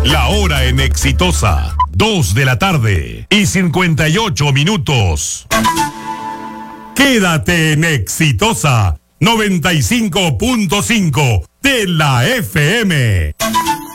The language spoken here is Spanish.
La hora en Exitosa, 2 de la tarde y 58 minutos. Quédate en Exitosa 95.5 de la FM.